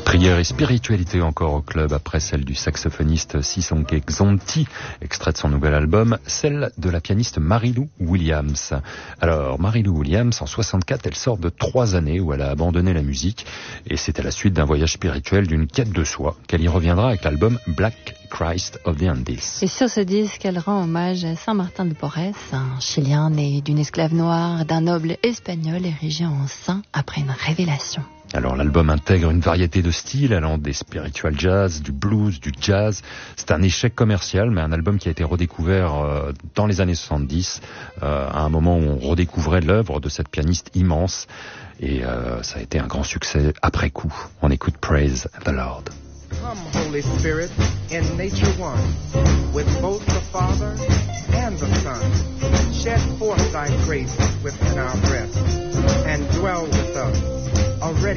Prière et spiritualité encore au club après celle du saxophoniste Sisonke Xonti, extrait de son nouvel album, celle de la pianiste Mary-Lou Williams. Alors Mary-Lou Williams, en 64, elle sort de 3 années où elle a abandonné la musique et c'est à la suite d'un voyage spirituel, d'une quête de soi, qu'elle y reviendra avec l'album Black Christ of the Andes. Et sur ce disque, elle rend hommage à Saint Martin de Porres, un Chilien né d'une esclave noire, d'un noble espagnol érigé en saint après une révélation. Alors l'album intègre une variété de styles allant des spiritual jazz, du blues, du jazz. C'est un échec commercial, mais un album qui a été redécouvert dans les années 70, à un moment où on redécouvrait l'œuvre de cette pianiste immense. Et ça a été un grand succès après coup. On écoute Praise the Lord. Come, Holy Spirit, in nature one, with both the Father and the Son. Shed forth thy grace within our breasts, and dwell with us, already